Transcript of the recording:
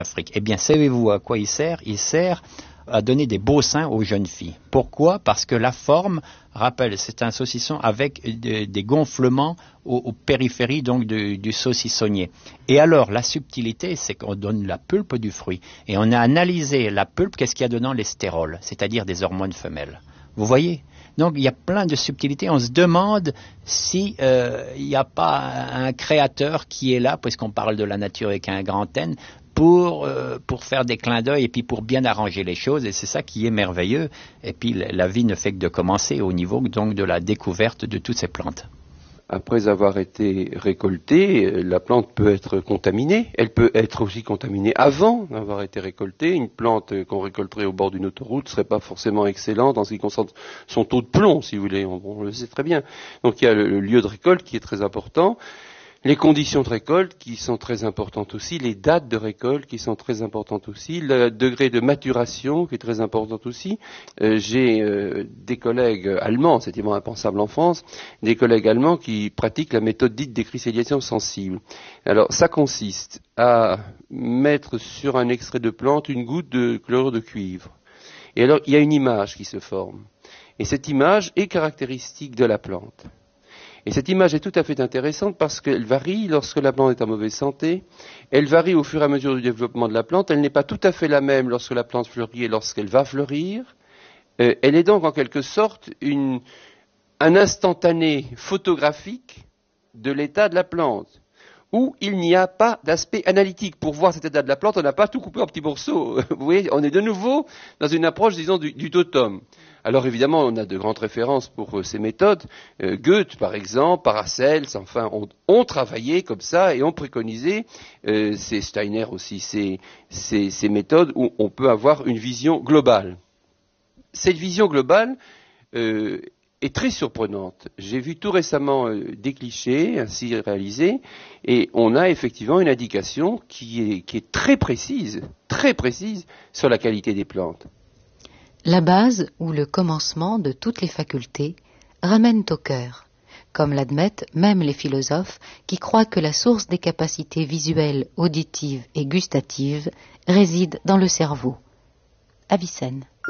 Afrique. Eh bien, savez-vous à quoi il sert? Il sert à donner des beaux seins aux jeunes filles. Pourquoi? Parce que la forme, rappelle, c'est un saucisson avec des gonflements aux périphéries donc du saucissonnier. Et alors, la subtilité, c'est qu'on donne la pulpe du fruit. Et on a analysé la pulpe, qu'est-ce qu'il y a dedans? Les stérols, c'est-à-dire des hormones femelles. Vous voyez? Donc il y a plein de subtilités. On se demande si il n'y a pas un créateur qui est là, puisqu'on parle de la nature avec un grand N, pour faire des clins d'œil et puis pour bien arranger les choses. Et c'est ça qui est merveilleux. Et puis la vie ne fait que de commencer au niveau donc de la découverte de toutes ces plantes. Après avoir été récoltée, la plante peut être contaminée. Elle peut être aussi contaminée avant d'avoir été récoltée. Une plante qu'on récolterait au bord d'une autoroute ne serait pas forcément excellente en ce qui concerne son taux de plomb, si vous voulez. On le sait très bien. Donc il y a le lieu de récolte qui est très important. Les conditions de récolte qui sont très importantes aussi, les dates de récolte qui sont très importantes aussi, le degré de maturation qui est très important aussi. J'ai des collègues allemands, c'est évidemment impensable en France, des collègues allemands qui pratiquent la méthode dite d'écrystallisation sensible. Alors ça consiste à mettre sur un extrait de plante une goutte de chlorure de cuivre. Et alors il y a une image qui se forme. Et cette image est caractéristique de la plante. Et cette image est tout à fait intéressante parce qu'elle varie lorsque la plante est en mauvaise santé, elle varie au fur et à mesure du développement de la plante, elle n'est pas tout à fait la même lorsque la plante fleurit et lorsqu'elle va fleurir. Elle est donc en quelque sorte un instantané photographique de l'état de la plante, où il n'y a pas d'aspect analytique. Pour voir cet état de la plante, on n'a pas tout coupé en petits morceaux. Vous voyez, on est de nouveau dans une approche, disons, du totem. Alors évidemment, on a de grandes références pour ces méthodes. Goethe, par exemple, Paracels, enfin, ont travaillé comme ça et ont préconisé, c'est Steiner aussi, ces méthodes où on peut avoir une vision globale. Cette vision globale est très surprenante. J'ai vu tout récemment des clichés ainsi réalisés et on a effectivement une indication qui est très précise sur la qualité des plantes. La base ou le commencement de toutes les facultés ramène au cœur, comme l'admettent même les philosophes qui croient que la source des capacités visuelles, auditives et gustatives réside dans le cerveau. Avicenne.